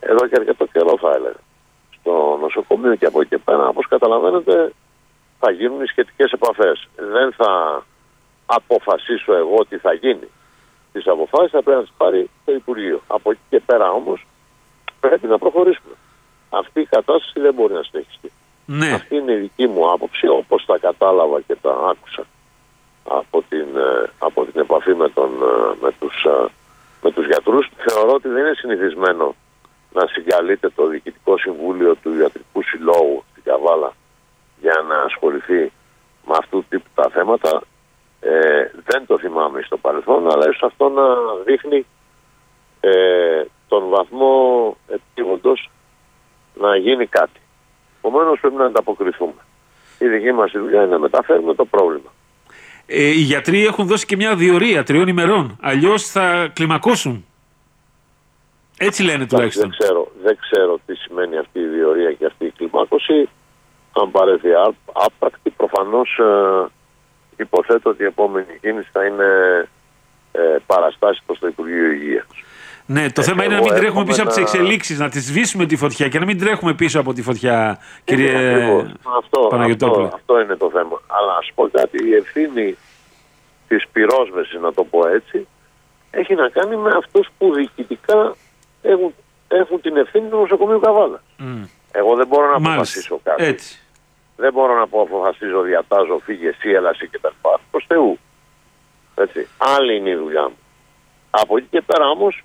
εδώ και αρκετό καιρό θα έλεγα. Στο νοσοκομείο και από εκεί και πέρα, όπως καταλαβαίνετε, θα γίνουν οι σχετικές επαφές. Δεν θα αποφασίσω εγώ τι θα γίνει. Τις αποφάσεις θα πρέπει να τις πάρει το Υπουργείο. Από εκεί και πέρα όμως πρέπει να προχωρήσουμε. Αυτή η κατάσταση δεν μπορεί να συνεχιστεί. Ναι. Αυτή είναι η δική μου άποψη, όπως τα κατάλαβα και τα άκουσα από την επαφή με τους γιατρούς. Θεωρώ ότι δεν είναι συνηθισμένο να συγκαλείται το Διοικητικό Συμβούλιο του Ιατρικού Συλλόγου στην Καβάλα για να ασχοληθεί με αυτού του τύπου τα θέματα. Δεν το θυμάμαι στο παρελθόν, αλλά ίσως αυτό να δείχνει τον βαθμό επίγοντος να γίνει κάτι. Επομένως πρέπει να ανταποκριθούμε. Η δική μας δουλειά είναι να μεταφέρουμε το πρόβλημα. Οι γιατροί έχουν δώσει και μια διορία 3 ημερών. Αλλιώς θα κλιμακώσουν. Έτσι λένε τουλάχιστον. Δεν ξέρω τι σημαίνει αυτή η διορία και αυτή η κλιμάκωση. Αν παρέχει άπρακτη, προφανώς υποθέτω ότι η επόμενη κίνηση θα είναι παραστάσει προς το Υπουργείο Υγείας. Ναι, το θέμα είναι να μην τρέχουμε πίσω από τις εξελίξεις, να τις σβήσουμε τη φωτιά και να μην τρέχουμε πίσω από τη φωτιά, κύριε Παναγιωτόπουλε. Αυτό είναι το θέμα. Αλλά ας πω κάτι, η ευθύνη της πυρόσβεσης, να το πω έτσι, έχει να κάνει με αυτούς που διοικητικά έχουν την ευθύνη του νοσοκομείου Καβάλα. Εγώ δεν μπορώ να αποφασίσω κάτι. Έτσι. Δεν μπορώ να αποφασίζω, διατάζω, φύγε εσύ, έλα εσύ κτλ. Προς Θεού. Έτσι. Άλλη είναι η δουλειά μου. Από εκεί και πέρα όμως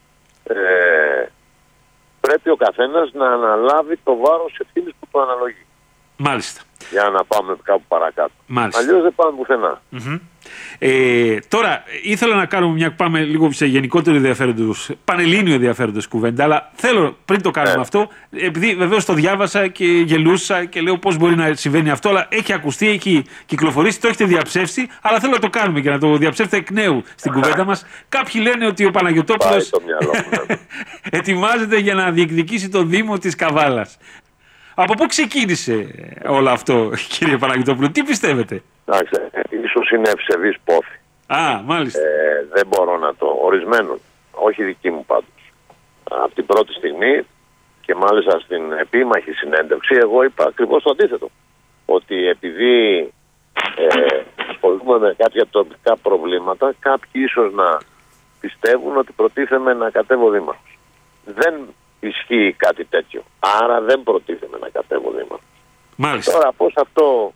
πρέπει ο καθένας να αναλάβει το βάρος ευθύνης που του αναλογεί. Μάλιστα. Για να πάμε κάπου παρακάτω. Μάλιστα. Αλλιώς δεν πάμε πουθενά. Τώρα ήθελα να κάνουμε πάμε λίγο σε γενικότερο ενδιαφέροντος, πανελλήνιο ενδιαφέροντος κουβέντα, αλλά θέλω πριν το κάνουμε αυτό, επειδή βεβαίως το διάβασα και γελούσα και λέω πώς μπορεί να συμβαίνει αυτό, αλλά έχει ακουστεί, έχει κυκλοφορήσει, το έχετε διαψεύσει, αλλά θέλω να το κάνουμε και να το διαψεύσετε εκ νέου στην κουβέντα μας. Κάποιοι λένε ότι ο Παναγιωτόπουλος ετοιμάζεται για να διεκδικήσει το Δήμο της Καβάλας. Από πού ξεκίνησε όλο αυτό, κύριε Παναγιωτόπουλο, τι πιστεύετε? Ίσως είναι ευσεβής πόθη. Μάλιστα. Δεν μπορώ να το ορισμένων, όχι δική μου πάντως. Από την πρώτη στιγμή και μάλιστα στην επίμαχη συνέντευξη εγώ είπα ακριβώς το αντίθετο. Ότι επειδή ασχολούμαι με κάποια τοπικά προβλήματα, κάποιοι ίσως να πιστεύουν ότι προτίθεμαι να κατέβω δήμαρχος. Δεν ισχύει κάτι τέτοιο. Άρα δεν προτίθεμαι να κατέβω δήμαρχος. Μάλιστα. Τώρα πώς αυτό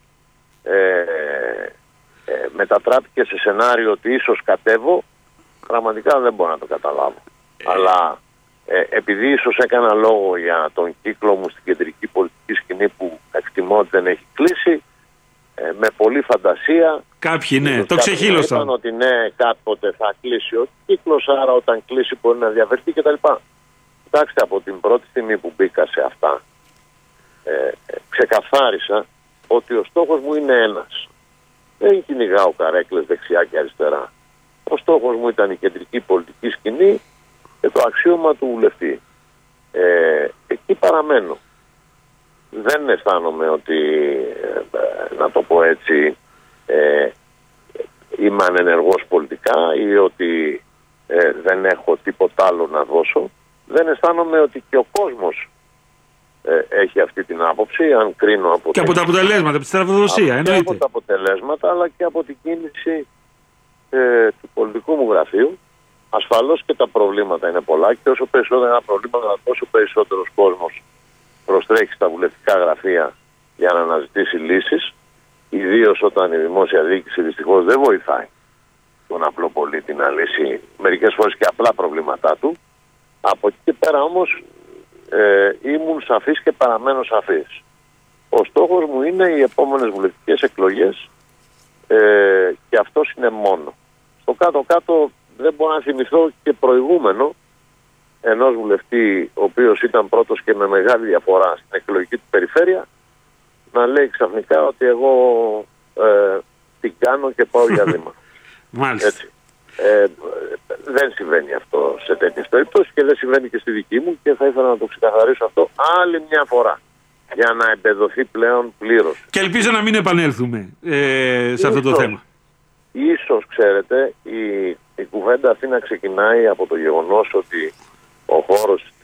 μετατράπηκε σε σενάριο ότι ίσως κατέβω, πραγματικά δεν μπορώ να το καταλάβω. Αλλά επειδή ίσως έκανα λόγο για τον κύκλο μου στην κεντρική πολιτική σκηνή που εκτιμώ ότι δεν έχει κλείσει, με πολλή φαντασία κάποιοι το ξεχύλωσαν. Είπαν ότι ναι, κάποτε θα κλείσει ο κύκλος, άρα όταν κλείσει μπορεί να διαβερθεί κτλ. Κοιτάξτε, από την πρώτη στιγμή που μπήκα σε αυτά ξεκαθάρισα ότι ο στόχος μου είναι ένας. Δεν κυνηγάω καρέκλες δεξιά και αριστερά. Ο στόχος μου ήταν η κεντρική πολιτική σκηνή και το αξίωμα του βουλευτή. Εκεί παραμένω. Δεν αισθάνομαι ότι, να το πω έτσι, είμαι ανενεργός πολιτικά ή ότι δεν έχω τίποτα άλλο να δώσω. Δεν αισθάνομαι ότι και ο κόσμος έχει αυτή την άποψη, αν κρίνω από και από τα αποτελέσματα, από τη στραβοδοσία, εννοείται. Από τα αποτελέσματα, αλλά και από την κίνηση του πολιτικού μου γραφείου. Ασφαλώς και τα προβλήματα είναι πολλά και όσο περισσότερα είναι προβλήματα, τόσο περισσότερος κόσμος προστρέχει στα βουλευτικά γραφεία για να αναζητήσει λύσεις, ιδίως όταν η δημόσια διοίκηση δυστυχώς δεν βοηθάει τον απλό πολίτη να λύσει μερικές φορές και απλά προβλήματά του. Από εκεί και πέρα όμως ήμουν σαφής και παραμένω σαφής. Ο στόχος μου είναι οι επόμενες βουλευτικές εκλογές και αυτός είναι μόνο. Στο κάτω-κάτω δεν μπορώ να θυμηθώ και προηγούμενο ενός βουλευτή ο οποίος ήταν πρώτος και με μεγάλη διαφορά στην εκλογική του περιφέρεια να λέει ξαφνικά ότι εγώ την κάνω και πάω για δήμαρχο. Μάλιστα. Έτσι. Δεν συμβαίνει αυτό σε τέτοιες περιπτώσεις και δεν συμβαίνει και στη δική μου και θα ήθελα να το ξεκαθαρίσω αυτό άλλη μια φορά για να εμπεδοθεί πλέον πλήρως. Και ελπίζω να μην επανέλθουμε σε αυτό το θέμα. Ίσως, ξέρετε, η κουβέντα αυτή να ξεκινάει από το γεγονός ότι ο χώρος